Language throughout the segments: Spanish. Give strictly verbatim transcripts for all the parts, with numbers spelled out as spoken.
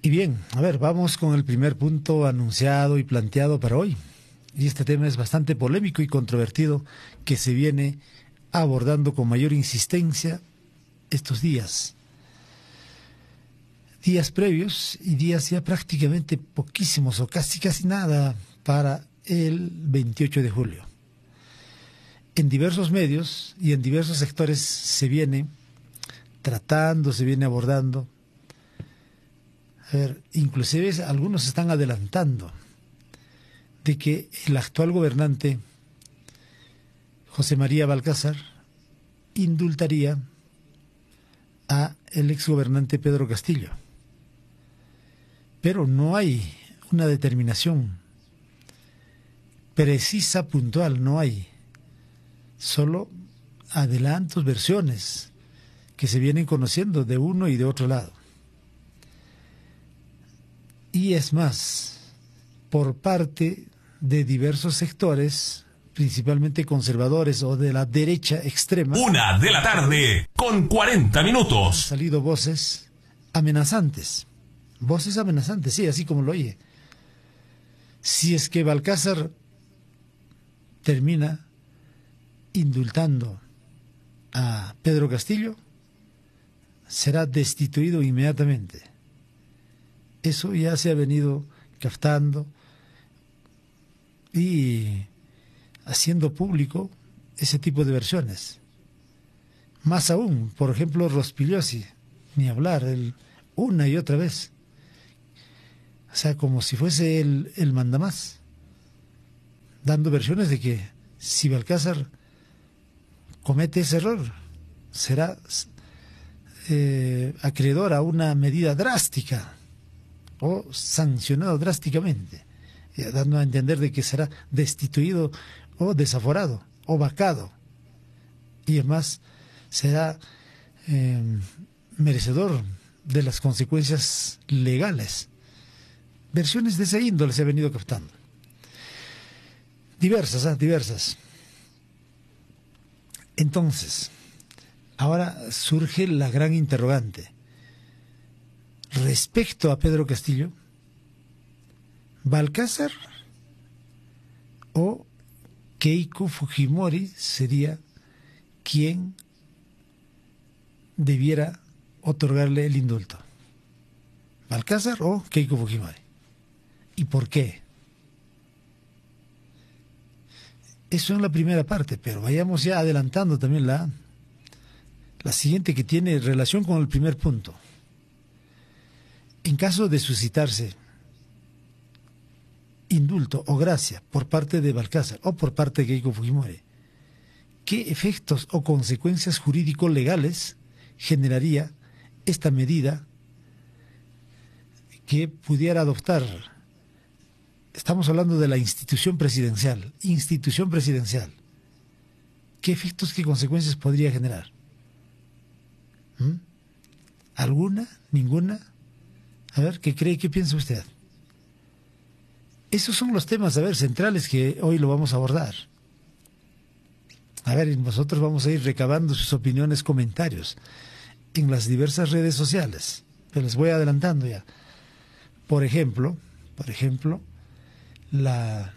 Y bien, a ver, vamos con el primer punto anunciado y planteado para hoy. Y este tema es bastante polémico y controvertido, que se viene abordando con mayor insistencia estos días. Días previos y días ya prácticamente poquísimos o casi casi nada para el veintiocho de julio. En diversos medios y en diversos sectores se viene tratando, se viene abordando. A ver, inclusive algunos están adelantando de que el actual gobernante, José María Balcázar, indultaría a el exgobernante Pedro Castillo. Pero no hay una determinación precisa, puntual, no hay. Solo adelantos, versiones que se vienen conociendo de uno y de otro lado. Y es más, por parte de diversos sectores, principalmente conservadores o de la derecha extrema. Una de la tarde, con cuarenta minutos. Han salido voces amenazantes. Voces amenazantes, sí, así como lo oye. Si es que Balcázar termina indultando a Pedro Castillo, será destituido inmediatamente. Eso ya se ha venido captando y haciendo público ese tipo de versiones. Más aún, por ejemplo, Rospigliosi, ni hablar, él, una y otra vez. O sea, como si fuese el, el mandamás, dando versiones de que si Balcázar comete ese error, será eh, acreedor a una medida drástica o sancionado drásticamente, eh, dando a entender de que será destituido o desaforado o vacado, y además será eh, merecedor de las consecuencias legales. Versiones de ese índole se ha venido captando. Diversas, ¿eh? diversas. Entonces, ahora surge la gran interrogante. Respecto a Pedro Castillo, ¿Balcázar o Keiko Fujimori sería quien debiera otorgarle el indulto? ¿Balcázar o Keiko Fujimori? ¿Y por qué? Eso en la primera parte, pero vayamos ya adelantando también la, la siguiente, que tiene relación con el primer punto. En caso de suscitarse indulto o gracia por parte de Balcázar o por parte de Keiko Fujimori, ¿qué efectos o consecuencias jurídico-legales generaría esta medida que pudiera adoptar? Estamos hablando de la institución presidencial, institución presidencial. ¿Qué efectos, qué consecuencias podría generar? ¿Mm? ¿Alguna? ¿Ninguna? A ver, ¿qué cree? ¿Qué piensa usted? Esos son los temas, a ver, centrales que hoy lo vamos a abordar. A ver, nosotros vamos a ir recabando sus opiniones, comentarios en las diversas redes sociales. Pero les voy adelantando ya. Por ejemplo, por ejemplo, la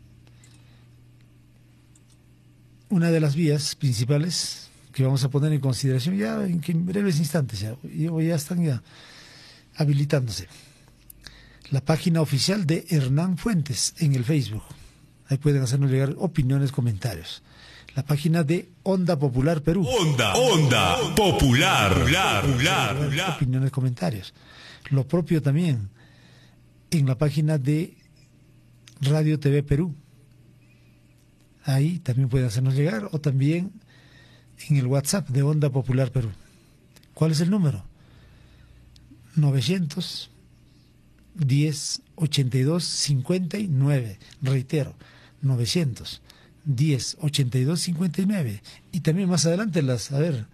una de las vías principales que vamos a poner en consideración ya en, que en breves instantes, ya, ya están ya habilitándose. La página oficial de Hernán Fuentes en el Facebook. Ahí pueden hacernos llegar opiniones, comentarios. La página de Onda Popular Perú. Onda, Onda Popular, Popular, Popular, Popular. Opiniones, comentarios. Lo propio también en la página de Radio T V Perú. Ahí también pueden hacernos llegar, o también en el WhatsApp de Onda Popular Perú. ¿Cuál es el número? novecientos diez, ochenta y dos, cincuenta y nueve. Reitero, novecientos diez, ochenta y dos, cincuenta y nueve. Y también más adelante las, a ver,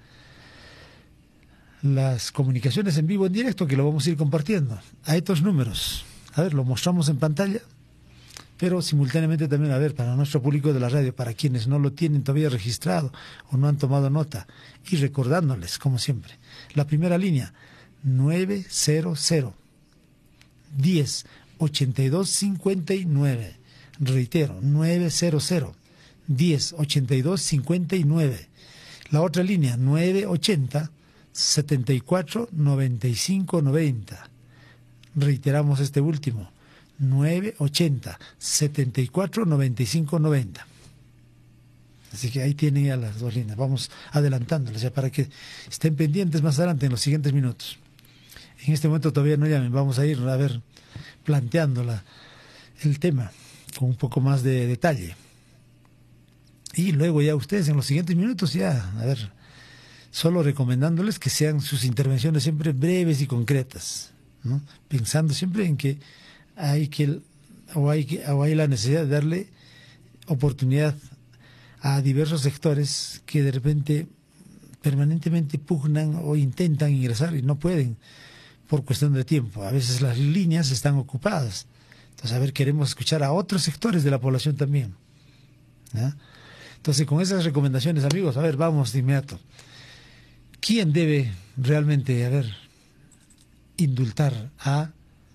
las comunicaciones en vivo, en directo, que lo vamos a ir compartiendo a estos números. A ver, lo mostramos en pantalla, pero simultáneamente también, a ver, para nuestro público de la radio, para quienes no lo tienen todavía registrado o no han tomado nota, y recordándoles, como siempre, la primera línea, nueve cero cero, diez, ochenta y dos, cincuenta y nueve. Reitero, nueve cero cero, diez, ochenta y dos, cincuenta y nueve. La otra línea, nueve ochenta, setenta y cuatro, noventa y cinco, noventa. Reiteramos este último, nueve ochenta, setenta y cuatro, noventa y cinco, noventa. Así que ahí tienen ya las dos líneas. Vamos adelantándolas ya para que estén pendientes más adelante en los siguientes minutos. En este momento todavía no llamen, vamos a ir a ver planteando la, el tema con un poco más de detalle. Y luego ya ustedes en los siguientes minutos ya, a ver, solo recomendándoles que sean sus intervenciones siempre breves y concretas, ¿no? Pensando siempre en que hay que o hay que o hay la necesidad de darle oportunidad a diversos sectores que de repente permanentemente pugnan o intentan ingresar y no pueden por cuestión de tiempo. A veces las líneas están ocupadas. Entonces, a ver, queremos escuchar a otros sectores de la población también, ¿ya? Entonces, con esas recomendaciones, amigos, a ver, vamos de inmediato. ¿Quién debe realmente, a ver, indultar a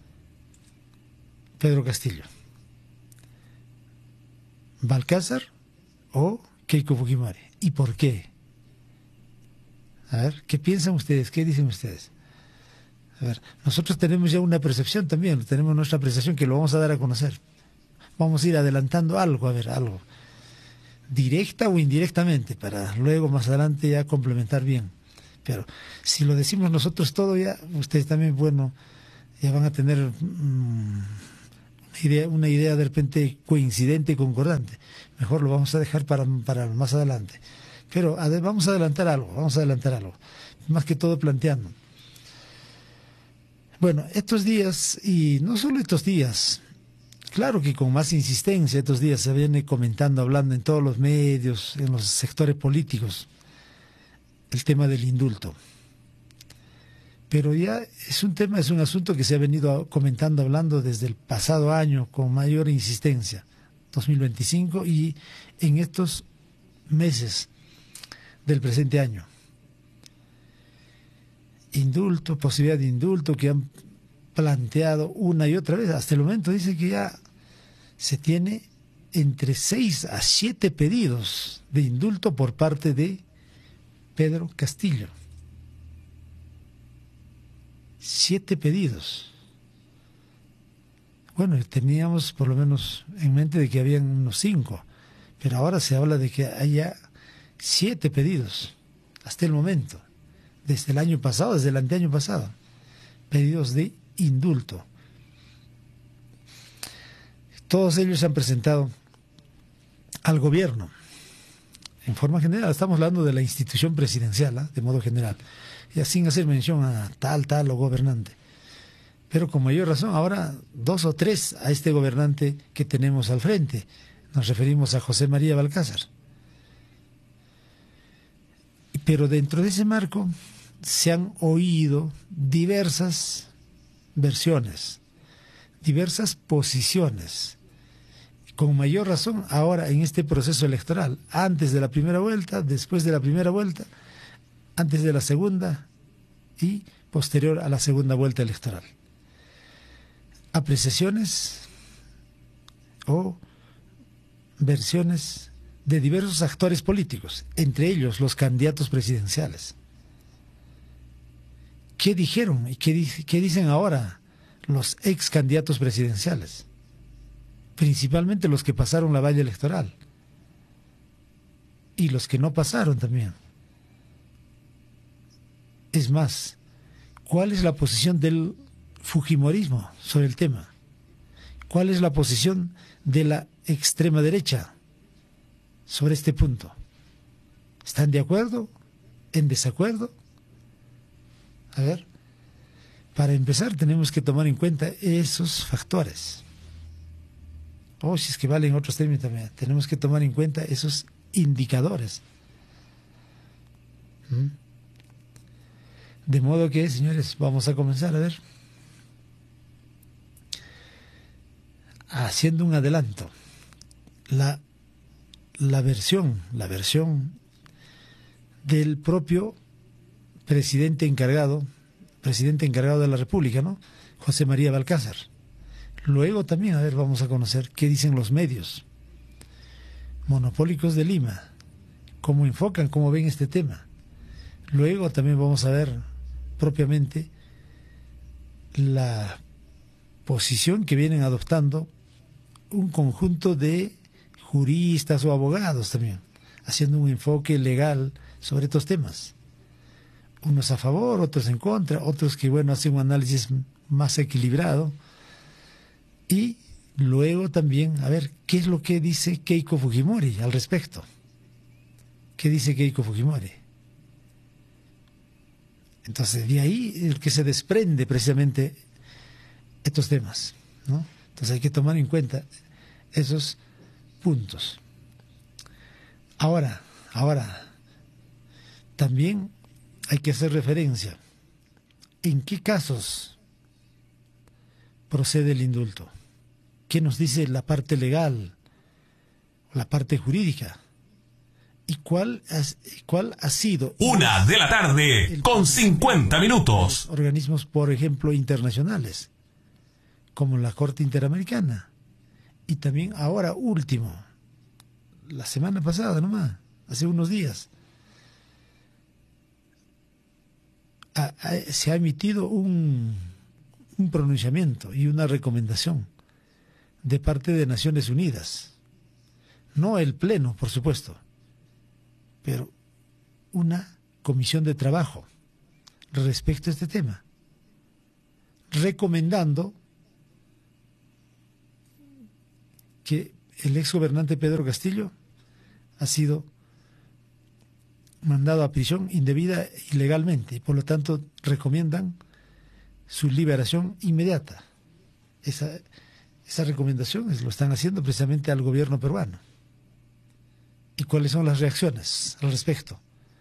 Pedro Castillo? ¿Balcázar o Keiko Fujimori? ¿Y por qué? A ver, ¿qué piensan ustedes? ¿Qué dicen ustedes? A ver, nosotros tenemos ya una percepción también, tenemos nuestra apreciación que lo vamos a dar a conocer. Vamos a ir adelantando algo, a ver, algo. Directa o indirectamente, para luego más adelante ya complementar bien. Pero si lo decimos nosotros todo ya, ustedes también, bueno, ya van a tener mmm, una idea, una idea de repente coincidente y concordante. Mejor lo vamos a dejar para, para más adelante. Pero a, vamos a adelantar algo, vamos a adelantar algo. Más que todo planteando. Bueno, estos días, y no solo estos días, claro que con más insistencia estos días se viene comentando, hablando en todos los medios, en los sectores políticos, el tema del indulto. Pero ya es un tema, es un asunto que se ha venido comentando, hablando desde el pasado año con mayor insistencia, dos mil veinticinco, y en estos meses del presente año. Indulto, posibilidad de indulto que han planteado una y otra vez. Hasta el momento dice que ya se tiene entre seis a siete pedidos de indulto por parte de Pedro Castillo. Siete pedidos. Bueno, teníamos por lo menos en mente de que habían unos cinco, pero ahora se habla de que haya siete pedidos hasta el momento. Desde el año pasado, desde el anteaño pasado, pedidos de indulto. Todos ellos se han presentado al gobierno. En forma general, estamos hablando de la institución presidencial, ¿eh? De modo general, ya sin hacer mención a tal, tal o gobernante. Pero con mayor razón, ahora dos o tres a este gobernante que tenemos al frente. Nos referimos a José María Balcázar. Pero dentro de ese marco se han oído diversas versiones, diversas posiciones. Con mayor razón ahora en este proceso electoral, antes de la primera vuelta, después de la primera vuelta, antes de la segunda y posterior a la segunda vuelta electoral. Apreciaciones o versiones de diversos actores políticos, entre ellos los candidatos presidenciales. ¿Qué dijeron y qué, qué dicen ahora los ex candidatos presidenciales? Principalmente los que pasaron la valla electoral y los que no pasaron también. Es más, ¿cuál es la posición del fujimorismo sobre el tema? ¿Cuál es la posición de la extrema derecha sobre este punto? ¿Están de acuerdo? ¿En desacuerdo? A ver, para empezar tenemos que tomar en cuenta esos factores. O si es que valen otros términos también, tenemos que tomar en cuenta esos indicadores. ¿Mm? De modo que, señores, vamos a comenzar a ver, haciendo un adelanto, la, la versión, la versión del propio presidente encargado presidente encargado de la República, ¿no? José María Balcázar. Luego también, a ver, vamos a conocer qué dicen los medios monopólicos de Lima, cómo enfocan, cómo ven este tema. Luego también vamos a ver propiamente la posición que vienen adoptando un conjunto de juristas o abogados también, haciendo un enfoque legal sobre estos temas. Unos a favor, otros en contra, otros que, bueno, hacen un análisis más equilibrado. Y luego también, a ver, ¿qué es lo que dice Keiko Fujimori al respecto? ¿Qué dice Keiko Fujimori? Entonces, de ahí el que se desprende precisamente estos temas, ¿no? Entonces hay que tomar en cuenta esos puntos. Ahora, ahora, también hay que hacer referencia en qué casos procede el indulto. ¿Qué nos dice la parte legal, la parte jurídica? ¿Y cuál ha, cuál ha sido? Una de la tarde con cincuenta minutos. Organismos, por ejemplo, internacionales, como la Corte Interamericana. Y también ahora último, la semana pasada nomás, hace unos días, a, a, se ha emitido un, un pronunciamiento y una recomendación de parte de Naciones Unidas. No el Pleno, por supuesto, pero una comisión de trabajo respecto a este tema, recomendando que el exgobernante Pedro Castillo ha sido mandado a prisión indebida y ilegalmente, y por lo tanto recomiendan su liberación inmediata. Esa, esa recomendación es, lo están haciendo precisamente al gobierno peruano. ¿Y cuáles son las reacciones al respecto?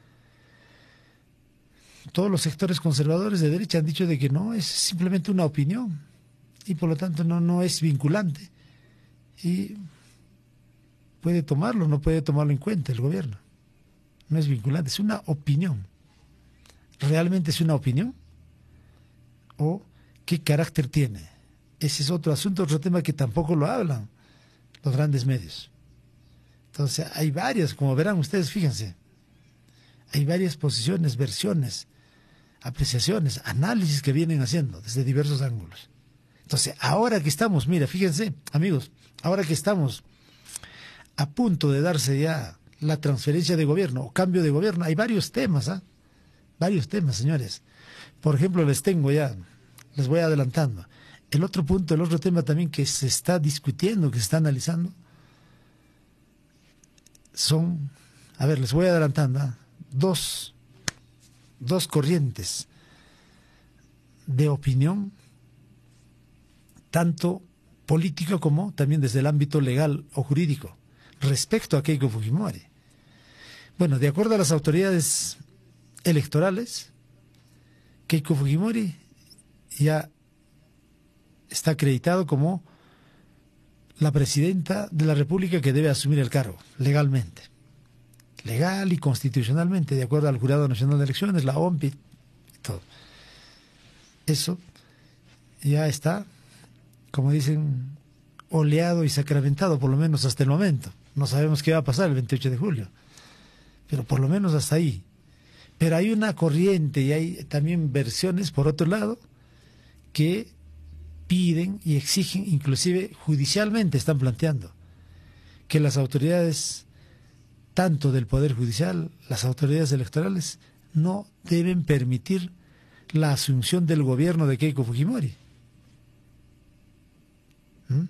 Todos los sectores conservadores de derecha han dicho de que no, es simplemente una opinión y por lo tanto no, no es vinculante y puede tomarlo, no puede tomarlo en cuenta el gobierno. No es vinculante, es una opinión. ¿Realmente es una opinión? ¿O qué carácter tiene? Ese es otro asunto, otro tema que tampoco lo hablan los grandes medios. Entonces hay varias, como verán ustedes, fíjense, hay varias posiciones, versiones, apreciaciones, análisis que vienen haciendo desde diversos ángulos. Entonces, ahora que estamos, mira, fíjense, amigos, ahora que estamos a punto de darse ya la transferencia de gobierno o cambio de gobierno, hay varios temas, ¿ah? Varios temas, señores. Por ejemplo, les tengo ya, les voy adelantando. El otro punto, el otro tema también que se está discutiendo, que se está analizando, son, a ver, les voy adelantando, ¿eh? dos, dos corrientes de opinión, tanto político como también desde el ámbito legal o jurídico, respecto a Keiko Fujimori. Bueno, de acuerdo a las autoridades electorales, Keiko Fujimori ya está acreditado como la presidenta de la República que debe asumir el cargo, legalmente. Legal y constitucionalmente, de acuerdo al Jurado Nacional de Elecciones, la O M P I, todo. Eso ya está, como dicen, oleado y sacramentado, por lo menos hasta el momento. No sabemos qué va a pasar el veintiocho de julio, pero por lo menos hasta ahí. Pero hay una corriente y hay también versiones, por otro lado, que piden y exigen, inclusive judicialmente están planteando, que las autoridades, tanto del Poder Judicial, las autoridades electorales, no deben permitir la asunción del gobierno de Keiko Fujimori. ¿Mm?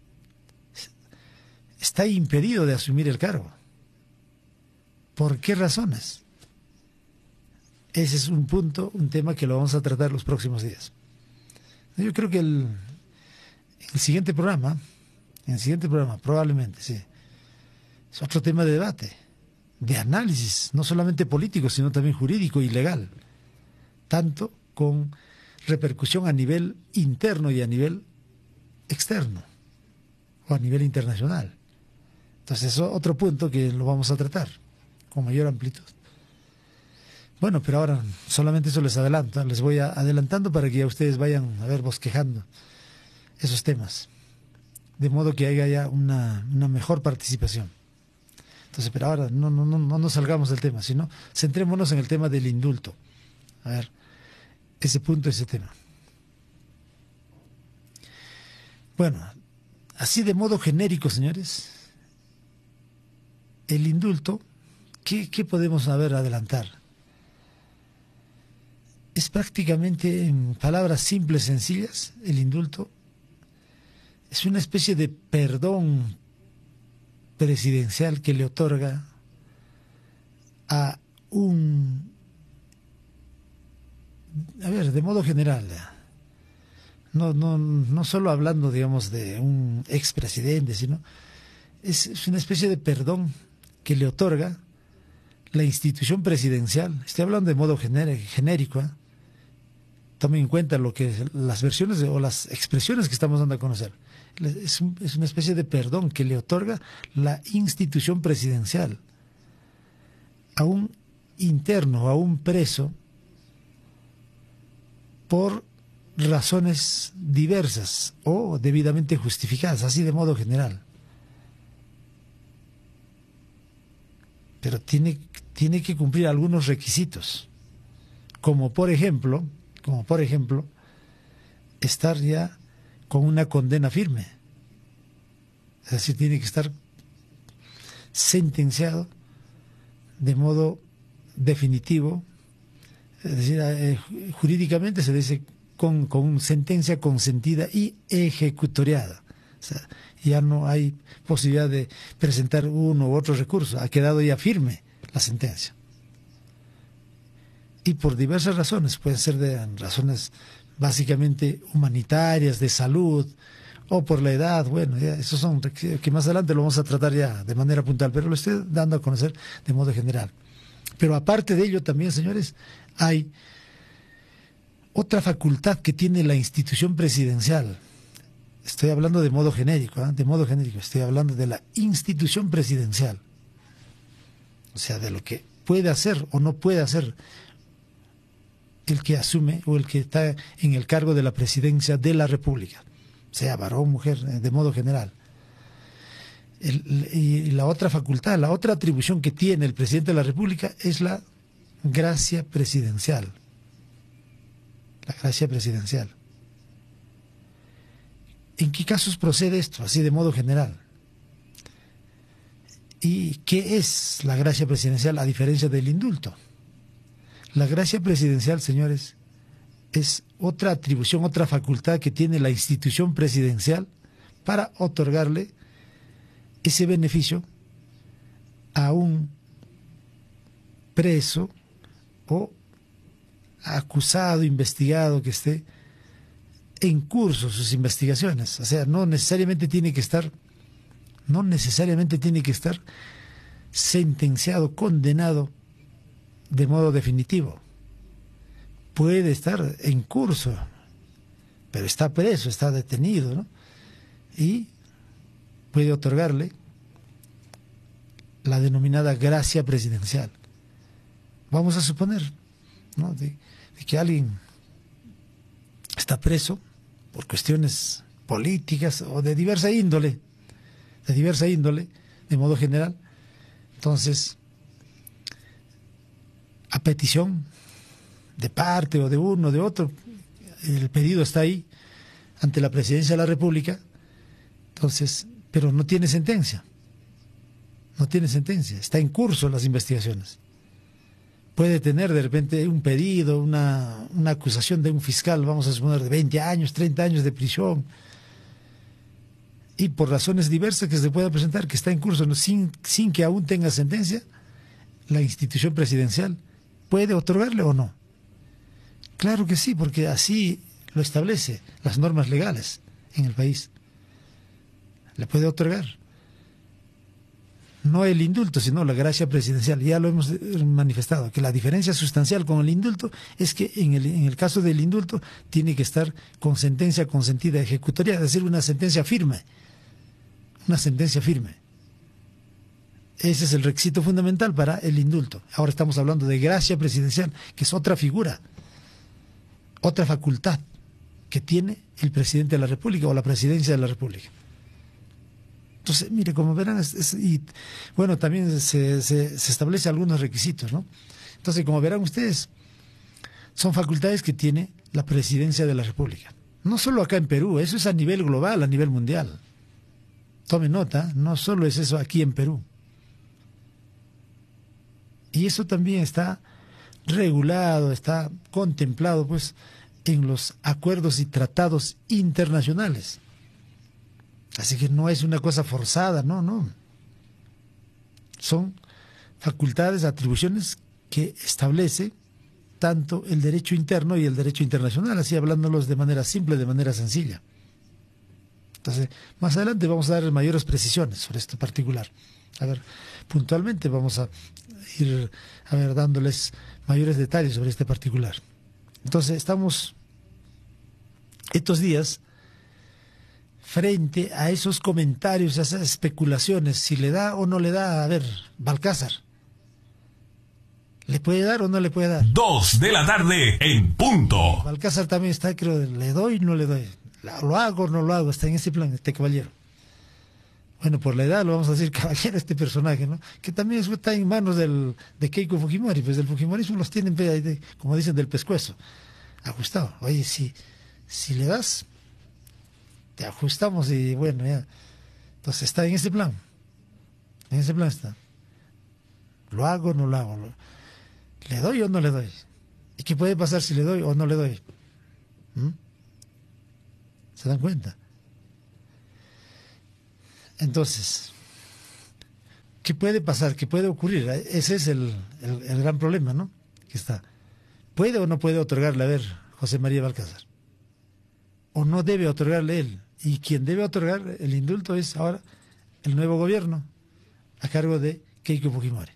Está impedido de asumir el cargo. ¿Por qué razones? Ese es un punto, un tema que lo vamos a tratar los próximos días. Yo creo que el, el siguiente programa, el siguiente programa, probablemente, sí, es otro tema de debate, de análisis, no solamente político, sino también jurídico y legal, tanto con repercusión a nivel interno y a nivel externo, o a nivel internacional. Entonces, eso es otro punto que lo vamos a tratar con mayor amplitud. Bueno, pero ahora solamente eso les adelanto, les voy a, adelantando para que ya ustedes vayan a ver bosquejando esos temas, de modo que haya ya una, una mejor participación. Entonces, pero ahora no, no, no, no nos salgamos del tema, sino centrémonos en el tema del indulto. A ver, ese punto, ese tema. Bueno, así de modo genérico, señores, el indulto, ¿qué, qué podemos saber adelantar? Es prácticamente, en palabras simples, sencillas, el indulto es una especie de perdón presidencial que le otorga a un, a ver, de modo general, no, no, no solo hablando, digamos, de un expresidente, sino es, es una especie de perdón que le otorga la institución presidencial. Estoy hablando de modo genérico, ¿eh? Tomen en cuenta lo que las versiones o las expresiones que estamos dando a conocer. Es, un, es una especie de perdón que le otorga la institución presidencial a un interno, a un preso, por razones diversas o debidamente justificadas, así de modo general. Pero tiene, tiene que cumplir algunos requisitos, como por ejemplo, como por ejemplo, estar ya con una condena firme. Es decir, tiene que estar sentenciado de modo definitivo, es decir, eh, jurídicamente se dice con, con sentencia consentida y ejecutoriada. O sea, ya no hay posibilidad de presentar uno u otro recurso, ha quedado ya firme la sentencia. Y por diversas razones, pueden ser de razones básicamente humanitarias, de salud, o por la edad, bueno, ya, esos son que más adelante lo vamos a tratar ya de manera puntual, pero lo estoy dando a conocer de modo general. Pero aparte de ello también, señores, hay otra facultad que tiene la institución presidencial. Estoy hablando de modo genérico, ¿eh? de modo genérico, estoy hablando de la institución presidencial. O sea, de lo que puede hacer o no puede hacer el que asume o el que está en el cargo de la presidencia de la República, sea varón o mujer, de modo general. El, y la otra facultad, la otra atribución que tiene el presidente de la República es la gracia presidencial. La gracia presidencial. ¿En qué casos procede esto? Así de modo general. ¿Y qué es la gracia presidencial a diferencia del indulto? La gracia presidencial, señores, es otra atribución, otra facultad que tiene la institución presidencial para otorgarle ese beneficio a un preso o acusado, investigado, que esté en curso sus investigaciones. O sea, no necesariamente tiene que estar, no necesariamente tiene que estar sentenciado, condenado de modo definitivo. Puede estar en curso, pero está preso, está detenido, ¿no? Y puede otorgarle la denominada gracia presidencial. Vamos a suponer, ¿no?, de, de que alguien está preso por cuestiones políticas o de diversa índole, de diversa índole, de modo general. Entonces, a petición de parte o de uno o de otro, el pedido está ahí ante la Presidencia de la República, entonces, pero no tiene sentencia, no tiene sentencia, está en curso las investigaciones. Puede tener de repente un pedido, una, una acusación de un fiscal, vamos a suponer, de veinte años, treinta años de prisión, y por razones diversas que se pueda presentar, que está en curso, ¿no?, sin, sin que aún tenga sentencia, la institución presidencial puede otorgarle o no. Claro que sí, porque así lo establece las normas legales en el país. Le puede otorgar. No el indulto, sino la gracia presidencial. Ya lo hemos manifestado, que la diferencia sustancial con el indulto es que en el, en el caso del indulto tiene que estar con sentencia consentida ejecutoria, es decir, una sentencia firme. Una sentencia firme. Ese es el requisito fundamental para el indulto. Ahora estamos hablando de gracia presidencial, que es otra figura, otra facultad que tiene el presidente de la República o la presidencia de la República. Entonces, mire, como verán, es, es, y bueno, también se, se, se establece algunos requisitos, ¿no? Entonces, como verán ustedes, son facultades que tiene la presidencia de la República. No solo acá en Perú, eso es a nivel global, a nivel mundial. Tome nota, no solo es eso aquí en Perú. Y eso también está regulado, está contemplado, pues, en los acuerdos y tratados internacionales. Así que no es una cosa forzada, no, no. Son facultades, atribuciones que establece tanto el derecho interno y el derecho internacional, así hablándolos de manera simple, de manera sencilla. Entonces, más adelante vamos a dar mayores precisiones sobre esto particular. A ver, puntualmente vamos a ir a ver dándoles mayores detalles sobre este particular. Entonces, estamos estos días frente a esos comentarios, a esas especulaciones, si le da o no le da, a ver, Balcázar, ¿le puede dar o no le puede dar? Dos de la tarde en punto. Balcázar también está, creo, ¿le doy o no le doy? ¿Lo hago o no lo hago? Está en ese plan, este caballero. Bueno, por la edad lo vamos a decir caballero, este personaje, ¿no? Que también está en manos del, de Keiko Fujimori, pues del Fujimorismo los tienen, como dicen, del pescuezo, ajustado. Oye, si, si le das, te ajustamos y bueno, ya. Entonces está en ese plan. En ese plan está. ¿Lo hago o no lo hago? ¿Le doy o no le doy? ¿Y qué puede pasar si le doy o no le doy? ¿Mm? ¿Se dan cuenta? Entonces, ¿qué puede pasar? ¿Qué puede ocurrir? Ese es el, el, el gran problema, ¿no? Que está. ¿Puede o no puede otorgarle, a ver, José María Balcázar? ¿O no debe otorgarle él? Y quien debe otorgar el indulto es ahora el nuevo gobierno a cargo de Keiko Fujimori.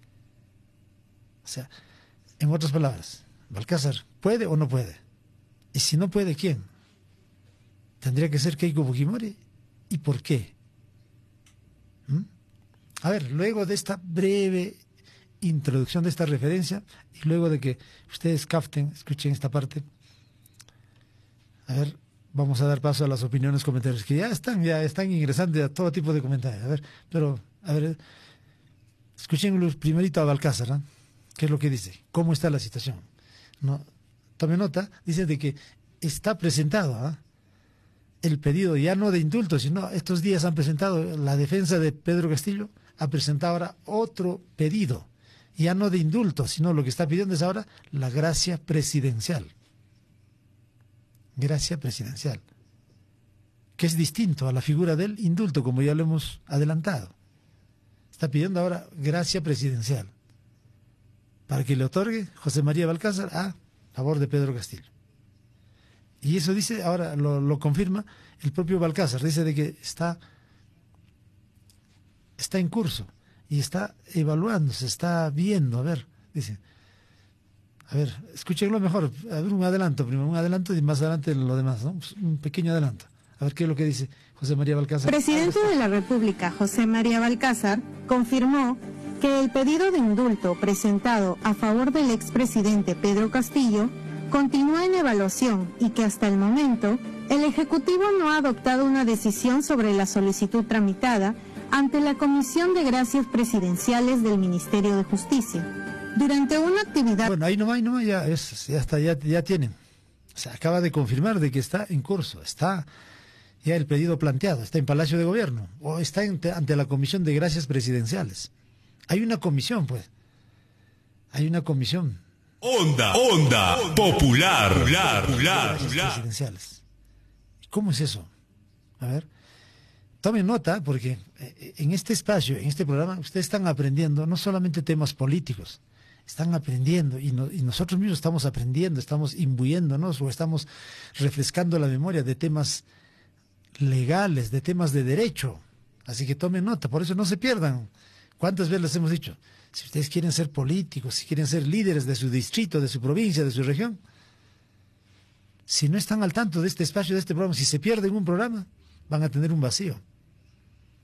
O sea, en otras palabras, Balcázar, ¿puede o no puede? Y si no puede, ¿quién? ¿Tendría que ser Keiko Fujimori? ¿Y por qué? ¿Mm? A ver, luego de esta breve introducción, de esta referencia, y luego de que ustedes capten, escuchen esta parte, a ver, vamos a dar paso a las opiniones, comentarios, que ya están, ya están ingresando a todo tipo de comentarios. A ver, pero, a ver, escuchen primerito a Balcázar, ¿no? ¿Qué es lo que dice? ¿Cómo está la situación? No, tome nota, dice de que está presentado, ¿eh? el pedido ya no de indulto, sino estos días han presentado, la defensa de Pedro Castillo ha presentado ahora otro pedido, ya no de indulto, sino lo que está pidiendo es ahora la gracia presidencial. Gracia presidencial, que es distinto a la figura del indulto, como ya lo hemos adelantado. Está pidiendo ahora gracia presidencial, para que le otorgue José María Balcázar a favor de Pedro Castillo. Y eso dice, ahora lo, lo confirma el propio Balcázar, dice de que está, está en curso y está evaluando, se está viendo, a ver, dice, a ver, escúchenlo mejor, a ver, un adelanto primero, un adelanto y más adelante lo demás, ¿no? Un pequeño adelanto, a ver qué es lo que dice José María Balcázar. El presidente de la República, José María Balcázar, confirmó que el pedido de indulto presentado a favor del expresidente Pedro Castillo continúa en evaluación y que hasta el momento el Ejecutivo no ha adoptado una decisión sobre la solicitud tramitada ante la Comisión de Gracias Presidenciales del Ministerio de Justicia. Durante una actividad... Bueno, ahí nomás, ahí nomás ya, es, ya está, ya, ya tienen. Se acaba de confirmar de que está en curso, está ya el pedido planteado, está en Palacio de Gobierno o está en, ante la Comisión de Gracias Presidenciales. Hay una comisión, pues. Hay una comisión. Onda, onda, popular, popular, popular, presidenciales. ¿Cómo es eso? A ver, tomen nota, porque en este espacio, en este programa, ustedes están aprendiendo no solamente temas políticos, están aprendiendo y, no, y nosotros mismos estamos aprendiendo, estamos imbuyéndonos o estamos refrescando la memoria de temas legales, de temas de derecho. Así que tomen nota, por eso no se pierdan. ¿Cuántas veces les hemos dicho? Si ustedes quieren ser políticos, si quieren ser líderes de su distrito, de su provincia, de su región, si no están al tanto de este espacio, de este programa, si se pierden un programa, van a tener un vacío.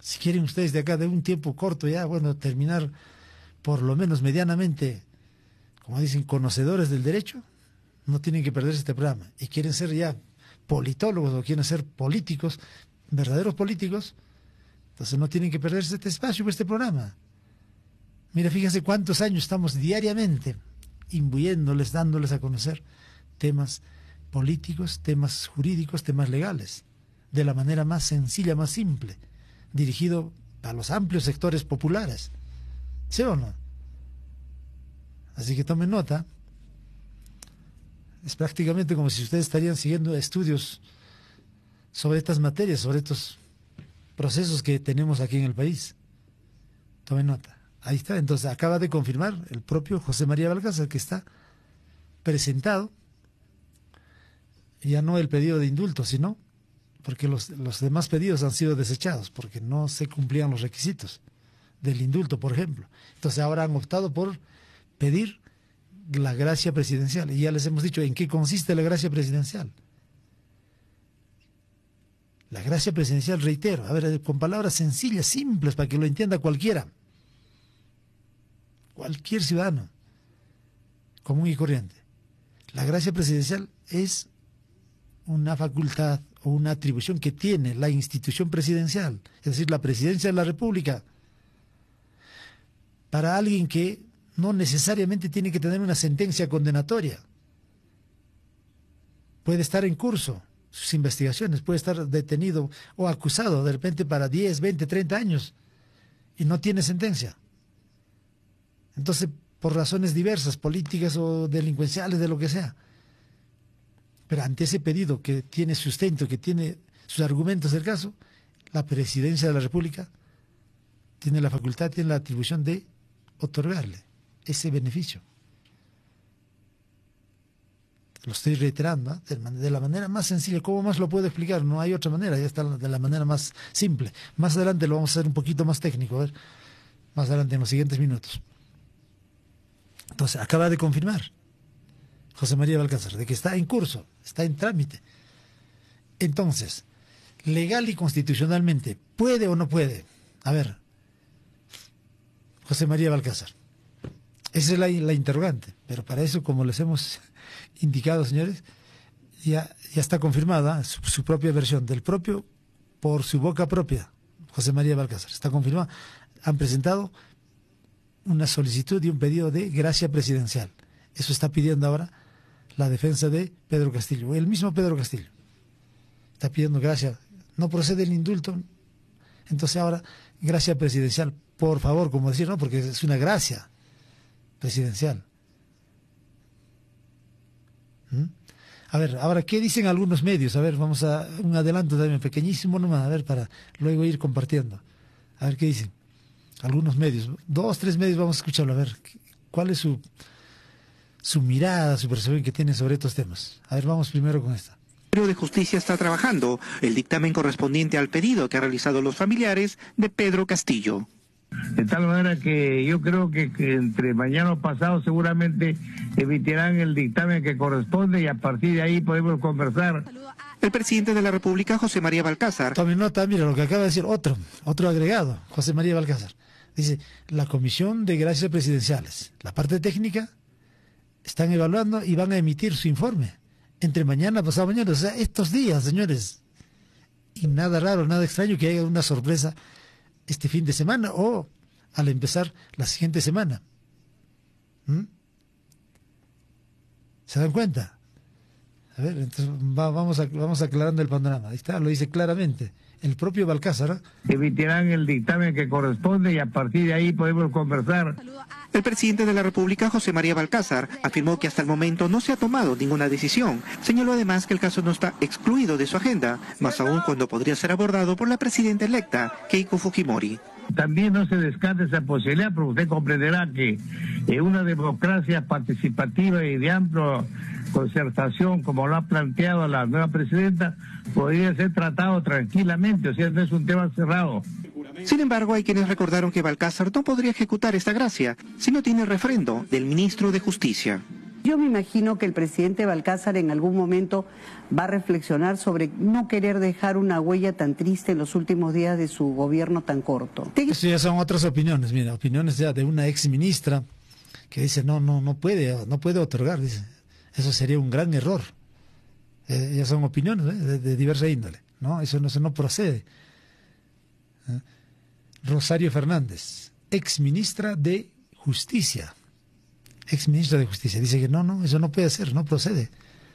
Si quieren ustedes de acá de un tiempo corto ya, bueno, terminar por lo menos medianamente, como dicen, conocedores del derecho, no tienen que perderse este programa. Y quieren ser ya politólogos o quieren ser políticos, verdaderos políticos, entonces no tienen que perderse este espacio, este programa. Mira, fíjense cuántos años estamos diariamente imbuyéndoles, dándoles a conocer temas políticos, temas jurídicos, temas legales, de la manera más sencilla, más simple, dirigido a los amplios sectores populares. ¿Sí o no? Así que tomen nota. Es prácticamente como si ustedes estarían siguiendo estudios sobre estas materias, sobre estos procesos que tenemos aquí en el país. Tomen nota. Ahí está. Entonces acaba de confirmar el propio José María Valcázar que está presentado ya no el pedido de indulto, sino porque los, los demás pedidos han sido desechados, porque no se cumplían los requisitos del indulto, por ejemplo. Entonces ahora han optado por pedir la gracia presidencial. Y ya les hemos dicho en qué consiste la gracia presidencial. La gracia presidencial, reitero, a ver, con palabras sencillas, simples, para que lo entienda cualquiera. Cualquier ciudadano común y corriente. La gracia presidencial es una facultad o una atribución que tiene la institución presidencial, es decir, la presidencia de la República, para alguien que no necesariamente tiene que tener una sentencia condenatoria. Puede estar en curso sus investigaciones, puede estar detenido o acusado de repente para diez, veinte, treinta años y no tiene sentencia. Entonces, por razones diversas, políticas o delincuenciales, de lo que sea. Pero ante ese pedido que tiene sustento, que tiene sus argumentos del caso, la presidencia de la República tiene la facultad, tiene la atribución de otorgarle ese beneficio. Lo estoy reiterando, ¿eh? de la manera más sencilla. ¿Cómo más lo puedo explicar? No hay otra manera, ya está de la manera más simple. Más adelante lo vamos a hacer un poquito más técnico, a ver, más adelante en los siguientes minutos. Entonces, acaba de confirmar José María Valcázar de que está en curso, está en trámite. Entonces, legal y constitucionalmente, ¿puede o no puede? A ver, José María Valcázar. Esa es la, la interrogante. Pero para eso, como les hemos indicado, señores, ya, ya está confirmada su, su propia versión, del propio, por su boca propia, José María Valcázar. Está confirmada. Han presentado una solicitud y un pedido de gracia presidencial. Eso está pidiendo ahora la defensa de Pedro Castillo. El mismo Pedro Castillo está pidiendo gracia. No procede el indulto. Entonces ahora, gracia presidencial. Por favor, como decir, no, porque es una gracia presidencial. ¿Mm? A ver, ahora, ¿qué dicen algunos medios? A ver, vamos a un adelanto también, pequeñísimo nomás, a ver, para luego ir compartiendo. A ver qué dicen algunos medios. Dos, tres medios, vamos a escucharlo, a ver, ¿cuál es su, su mirada, su percepción que tienen sobre estos temas? A ver, vamos primero con esta. El Ministerio de Justicia está trabajando el dictamen correspondiente al pedido que han realizado los familiares de Pedro Castillo. De tal manera que yo creo que, que entre mañana o pasado seguramente emitirán el dictamen que corresponde y a partir de ahí podemos conversar. El presidente de la República, José María Valcázar. Tome nota, mira lo que acaba de decir otro, otro agregado, José María Valcázar. Dice, la Comisión de Gracias Presidenciales, la parte técnica, están evaluando y van a emitir su informe entre mañana, pasado mañana, o sea, estos días, señores. Y nada raro, nada extraño que haya una sorpresa este fin de semana o al empezar la siguiente semana. ¿Mm? ¿Se dan cuenta? A ver, entonces va, vamos, a, vamos aclarando el panorama. Ahí está, lo dice claramente el propio Valcázar. ¿eh? Emitirán el dictamen que corresponde y a partir de ahí podemos conversar. El presidente de la República, José María Valcázar, afirmó que hasta el momento no se ha tomado ninguna decisión. Señaló además que el caso no está excluido de su agenda, más aún cuando podría ser abordado por la presidenta electa, Keiko Fujimori. También no se descarta esa posibilidad, pero usted comprenderá que en una democracia participativa y de amplia concertación, como lo ha planteado la nueva presidenta, podría ser tratado tranquilamente, o sea, no es un tema cerrado. Sin embargo, hay quienes recordaron que Valcázar no podría ejecutar esta gracia si no tiene el refrendo del ministro de Justicia. Yo me imagino que el presidente Balcázar en algún momento va a reflexionar sobre no querer dejar una huella tan triste en los últimos días de su gobierno tan corto. Eso ya son otras opiniones, mira, opiniones ya de una ex ministra que dice no, no, no puede, no puede otorgar, dice, eso sería un gran error. Eh, ya son opiniones, ¿eh? de, de diversa índole, ¿no? Eso no, eso no procede. ¿Eh? Rosario Fernández, ex ministra de Justicia, ex ministra de Justicia, dice que no, no, eso no puede ser, no procede.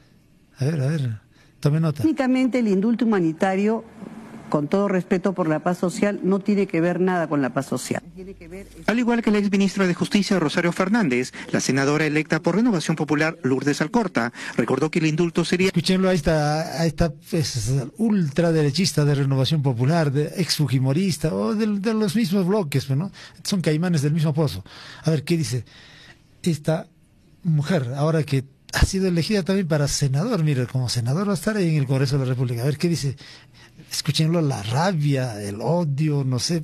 A ver, a ver, tome nota. Técnicamente el indulto humanitario, con todo respeto por la paz social, no tiene que ver nada con la paz social. Al igual que el exministro de Justicia Rosario Fernández, la senadora electa por Renovación Popular Lourdes Alcorta recordó que el indulto sería... Escúchenlo a esta, a esta pues, ultraderechista de Renovación Popular, de ex fujimorista o de, de los mismos bloques, ¿no? Son caimanes del mismo pozo. A ver, ¿qué dice esta mujer ahora que ha sido elegida también para senador? Mire, como senador va a estar ahí en el Congreso de la República. A ver, ¿qué dice? Escúchenlo, la rabia, el odio, no sé,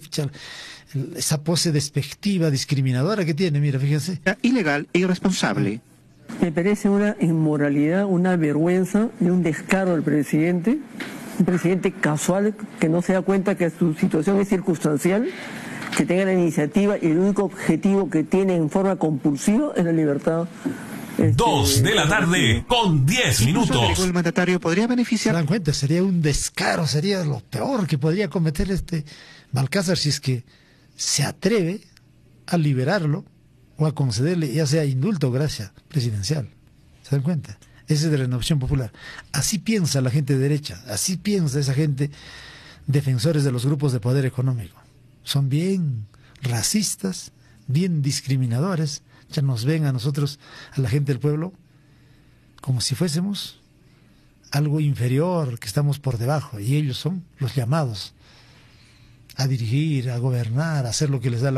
esa pose despectiva, discriminadora que tiene, mira, fíjense. Ilegal e irresponsable. Me parece una inmoralidad, una vergüenza y un descaro del presidente, un presidente casual que no se da cuenta que su situación es circunstancial, que tenga la iniciativa y el único objetivo que tiene en forma compulsiva es la libertad. Dos de la tarde con diez minutos. El mandatario podría beneficiar. ¿Se dan cuenta? Sería un descaro, sería lo peor que podría cometer este Balcázar si es que se atreve a liberarlo o a concederle ya sea indulto o gracia presidencial. ¿Se dan cuenta? Ese es de Renovación Popular. Así piensa la gente de derecha, así piensa esa gente defensores de los grupos de poder económico. Son bien racistas, bien discriminadores. Ya nos ven a nosotros, a la gente del pueblo, como si fuésemos algo inferior, que estamos por debajo, y ellos son los llamados a dirigir, a gobernar, a hacer lo que les da la